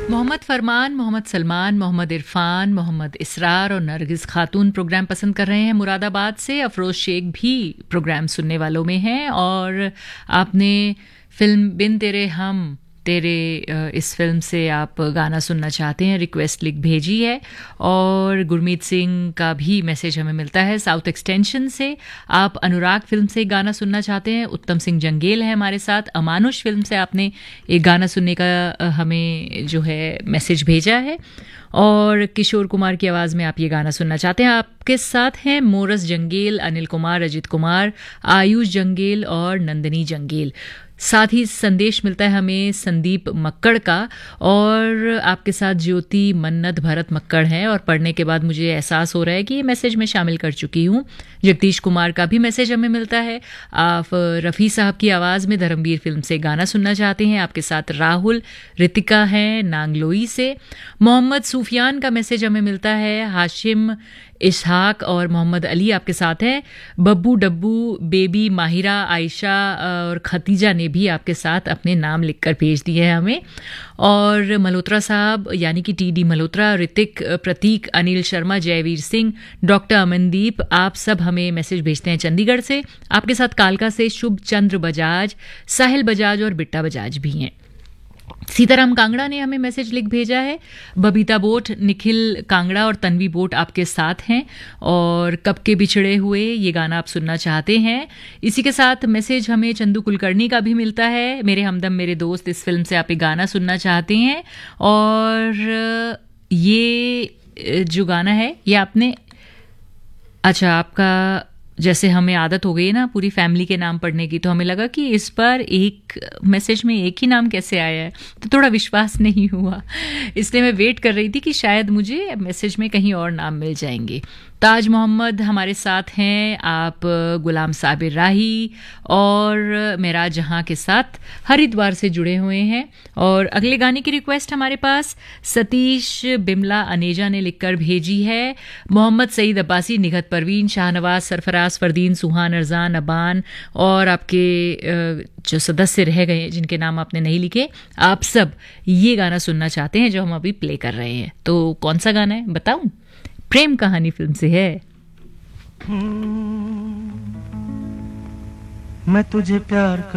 मोहम्मद फरमान, मोहम्मद सलमान, मोहम्मद इरफान, मोहम्मद इसरार और नरगिस खातून प्रोग्राम पसंद कर रहे हैं मुरादाबाद से। अफरोज शेख भी प्रोग्राम सुनने वालों में हैं और आपने फिल्म बिन तेरे हम तेरे इस फिल्म से आप गाना सुनना चाहते हैं, रिक्वेस्ट लिख भेजी है। और गुरमीत सिंह का भी मैसेज हमें मिलता है साउथ एक्सटेंशन से। आप अनुराग फिल्म से एक गाना सुनना चाहते हैं। उत्तम सिंह जंगेल है हमारे साथ। अमानुष फिल्म से आपने एक गाना सुनने का हमें जो है मैसेज भेजा है और किशोर कुमार की आवाज़ में आप ये गाना सुनना चाहते हैं। आपके साथ हैं मोरस जंगेल, अनिल कुमार, अजित कुमार, आयुष जंगेल और नंदिनी जंगेल। साथ ही संदेश मिलता है हमें संदीप मक्कड़ का और आपके साथ ज्योति मन्नत भरत मक्कड़ हैं और पढ़ने के बाद मुझे एहसास हो रहा है कि ये मैसेज मैं शामिल कर चुकी हूँ। जगदीश कुमार का भी मैसेज हमें मिलता है। आप रफ़ी साहब की आवाज़ में धर्मवीर फिल्म से गाना सुनना चाहते हैं। आपके साथ राहुल, रितिका हैं नांगलोई से। मोहम्मद सूफियान का मैसेज हमें मिलता है। हाशिम, इशहाक और मोहम्मद अली आपके साथ हैं। बब्बू, डब्बू, बेबी, माहिरा, आयशा और खतीजा ने भी आपके साथ अपने नाम लिखकर भेज दिए हैं हमें। और मल्होत्रा साहब यानी कि टीडी मल्होत्रा, ऋतिक, प्रतीक, अनिल शर्मा, जयवीर सिंह, डॉक्टर अमनदीप, आप सब हमें मैसेज भेजते हैं चंडीगढ़ से। आपके साथ कालका से शुभ चंद्र बजाज, साहिल बजाज और बिट्टा बजाज भी हैं। सीताराम कांगड़ा ने हमें मैसेज लिख भेजा है। बबीता बोट, निखिल कांगड़ा और तन्वी बोट आपके साथ हैं और कब के बिछड़े हुए ये गाना आप सुनना चाहते हैं। इसी के साथ मैसेज हमें चंदू कुलकर्णी का भी मिलता है। मेरे हमदम मेरे दोस्त इस फिल्म से आप एक गाना सुनना चाहते हैं और ये जो गाना है ये आपने आपका जैसे हमें आदत हो गई है ना पूरी फैमिली के नाम पढ़ने की, तो हमें लगा कि इस बार एक मैसेज में एक ही नाम कैसे आया है, तो थोड़ा विश्वास नहीं हुआ। इसलिए मैं वेट कर रही थी कि शायद मुझे मैसेज में कहीं और नाम मिल जाएंगे। ताज मोहम्मद हमारे साथ हैं। आप गुलाम साबिर राही और मेरा जहां के साथ हरिद्वार से जुड़े हुए हैं। और अगले गाने की रिक्वेस्ट हमारे पास सतीश बिमला अनेजा ने लिखकर भेजी है। मोहम्मद सईद अब्बासी, निघत परवीन, शाहनवाज, सरफराज, फरदीन, सुहान, अरजान, अबान और आपके जो सदस्य रह गए जिनके नाम आपने नहीं लिखे, आप सब ये गाना सुनना चाहते हैं जो हम अभी प्ले कर रहे हैं। तो कौन सा गाना है बताऊं? प्रेम कहानी फिल्म से है। मैं तुझे प्यार